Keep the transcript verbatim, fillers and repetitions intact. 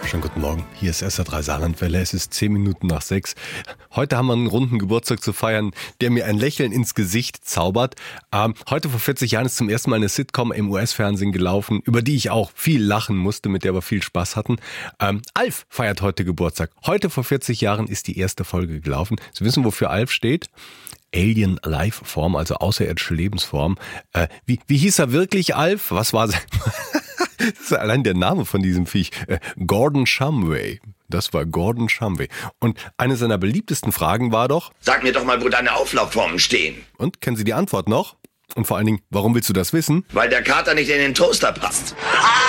Schönen guten Morgen, hier ist S R drei Saarlandwelle, es ist zehn Minuten nach sechs. Heute haben wir einen runden Geburtstag zu feiern, der mir ein Lächeln ins Gesicht zaubert. Ähm, heute vor vierzig Jahren ist zum ersten Mal eine Sitcom im U S-Fernsehen gelaufen, über die ich auch viel lachen musste, mit der wir viel Spaß hatten. Ähm, Alf feiert heute Geburtstag. Heute vor vierzig Jahren ist die erste Folge gelaufen. Sie wissen, wofür Alf steht? Alien Life Form, also außerirdische Lebensform. Äh, wie, wie hieß er wirklich, Alf? Was war sein... Das ist allein der Name von diesem Viech. Äh, Gordon Shumway. Das war Gordon Shumway. Und eine seiner beliebtesten Fragen war doch: Sag mir doch mal, wo deine Auflaufformen stehen. Und, kennen Sie die Antwort noch? Und vor allen Dingen, warum willst du das wissen? Weil der Kater nicht in den Toaster passt. Ah!